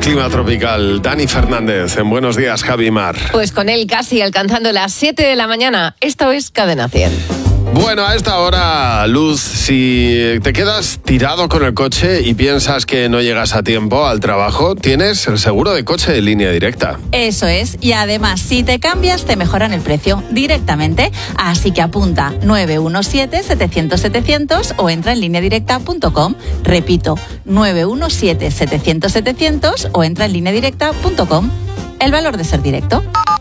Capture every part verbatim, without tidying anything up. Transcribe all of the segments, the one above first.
clima tropical. Dani Fernández, en Buenos Días, Javi Mar. Pues con él casi alcanzando las siete de la mañana. Esto es Cadena cien. Bueno, a esta hora, Luz, si te quedas tirado con el coche y piensas que no llegas a tiempo al trabajo, tienes el seguro de coche de Línea Directa. Eso es, y además, si te cambias, te mejoran el precio directamente. Así que apunta nueve uno siete, setecientos, setecientos o entra en línea directa punto com. Repito, nueve uno siete, setecientos, setecientos o entra en línea directa punto com. El valor de ser directo.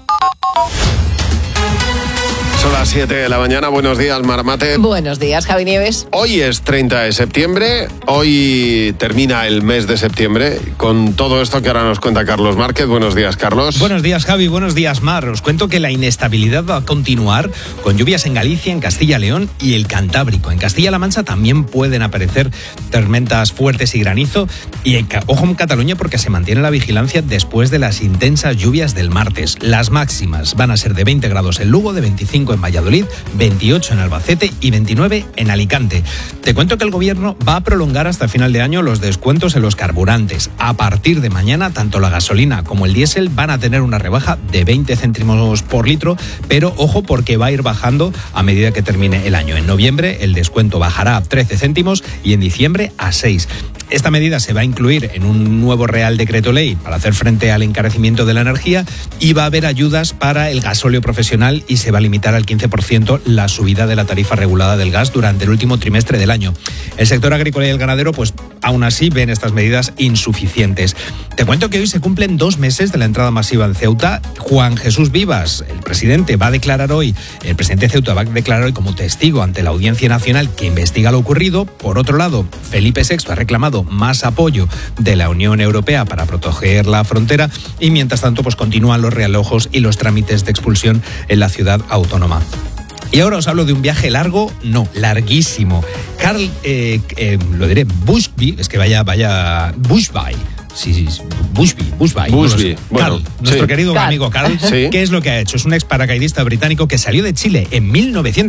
Son las siete de la mañana. Buenos días, Marmate. Buenos días, Javi Nieves. Hoy es treinta de septiembre. Hoy termina el mes de septiembre. Con todo esto que ahora nos cuenta Carlos Márquez. Buenos días, Carlos. Buenos días, Javi. Buenos días, Mar. Os cuento que la inestabilidad va a continuar con lluvias en Galicia, en Castilla y León y el Cantábrico. En Castilla-La Mancha también pueden aparecer tormentas fuertes y granizo. Y en, ojo en Cataluña, porque se mantiene la vigilancia después de las intensas lluvias del martes. Las máximas van a ser de veinte grados en Lugo, de veinticinco en Valladolid, veintiocho en Albacete y veintinueve en Alicante. Te cuento que el gobierno va a prolongar hasta final de año los descuentos en los carburantes. A partir de mañana, tanto la gasolina como el diésel van a tener una rebaja de veinte céntimos por litro, pero ojo porque va a ir bajando a medida que termine el año. En noviembre el descuento bajará a trece céntimos y en diciembre a seis. Esta medida se va a incluir en un nuevo Real Decreto Ley para hacer frente al encarecimiento de la energía y va a haber ayudas para el gasóleo profesional y se va a limitar al quince por ciento la subida de la tarifa regulada del gas durante el último trimestre del año. El sector agrícola y el ganadero, pues aún así ven estas medidas insuficientes. Te cuento que hoy se cumplen dos meses de la entrada masiva en Ceuta. Juan Jesús Vivas, el presidente, va a declarar hoy, el presidente de Ceuta va a declarar hoy como testigo ante la Audiencia Nacional que investiga lo ocurrido. Por otro lado, Felipe sexto ha reclamado más apoyo de la Unión Europea para proteger la frontera y mientras tanto pues continúan los realojos y los trámites de expulsión en la ciudad autónoma. Y ahora os hablo de un viaje largo, no, larguísimo. Carl, eh, eh, lo diré, Bushby, es que vaya, vaya, Bushby. Sí, sí, Bushby, Bushby. Bushby. Bueno, Carl, nuestro sí. querido Carl. amigo Carl, Sí. ¿qué es lo que ha hecho? Es un ex paracaidista británico que salió de Chile en mil novecientos